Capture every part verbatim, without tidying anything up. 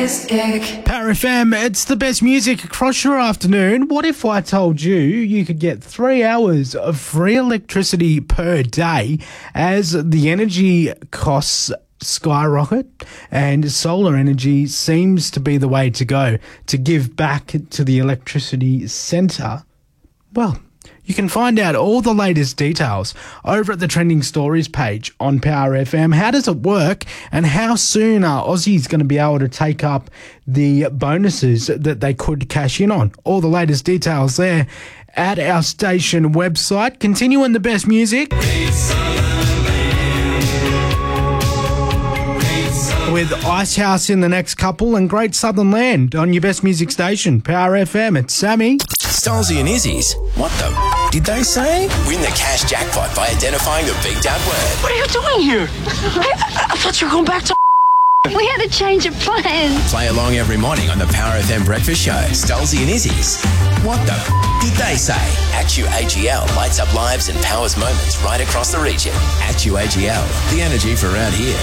Power F M, it's the best music across your afternoon. What if I told you you could get three hours of free electricity per day as the energy costs skyrocket and solar energy seems to be the way to go to give back to the electricity centre? Well, you can find out all the latest details over at the Trending Stories page on Power F M. How does it work and how soon are Aussies going to be able to take up the bonuses that they could cash in on? All the latest details there at our station website. Continuing the best music with Icehouse in the next couple and Great Southern Land on your best music station, Power F M. It's Sammy. Stolzy and Izzy's. What the did they say? Win the cash jackpot by identifying the big dad word. What are you doing here? I, I thought you were going back to... We had a change of plans. Play along every morning on the Power F M breakfast show. Stolzy and Izzy's. What the did they say? Actu A G L lights up lives and powers moments right across the region. Actu A G L, the energy for around here.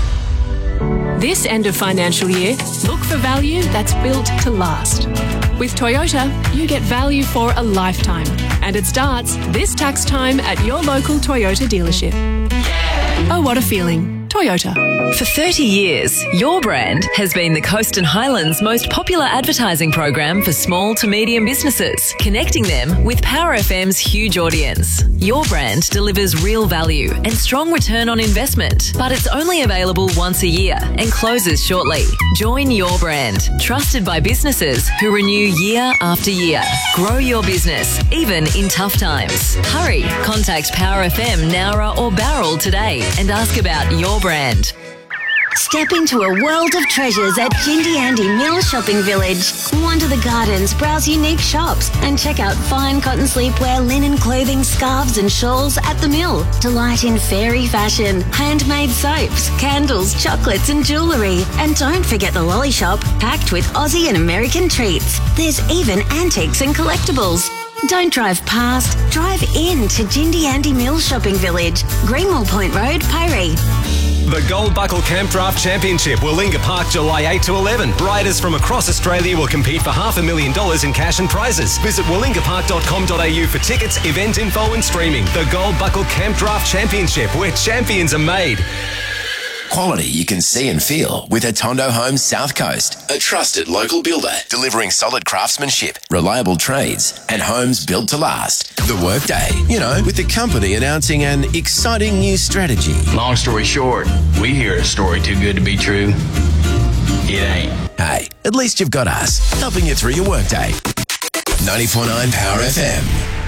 This end of financial year, look for value that's built to last. With Toyota, you get value for a lifetime. And it starts this tax time at your local Toyota dealership. Oh, what a feeling. Toyota. For thirty years, Your Brand has been the Coast and Highlands' most popular advertising program for small to medium businesses, connecting them with Power F M's huge audience. Your Brand delivers real value and strong return on investment, but it's only available once a year and closes shortly. Join Your Brand, trusted by businesses who renew year after year. Grow your business, even in tough times. Hurry, contact Power F M, Nowra or Barrel today and ask about Your Brand. Step into a world of treasures at Jindy Andy Mill Shopping Village. Wander the gardens, browse unique shops, and check out fine cotton sleepwear, linen clothing, scarves and shawls at the mill. Delight in fairy fashion, handmade soaps, candles, chocolates and jewellery. And don't forget the lolly shop, packed with Aussie and American treats. There's even antiques and collectibles. Don't drive past, drive in to Jindy Andy Mill Shopping Village, Greenwell Point Road, Piree. The Gold Buckle Camp Draft Championship, Willinga Park, July eighth to eleven. Riders from across Australia will compete for half a million dollars in cash and prizes. Visit willinga park dot com dot a u for tickets, event info and streaming. The Gold Buckle Camp Draft Championship, where champions are made. Quality you can see and feel with Atondo Homes South Coast, a trusted local builder delivering solid craftsmanship, reliable trades, and homes built to last. The Workday, you know, with the company announcing an exciting new strategy. Long story short, we hear a story too good to be true. It ain't. Hey, at least you've got us, helping you through your workday. ninety point nine Power F M.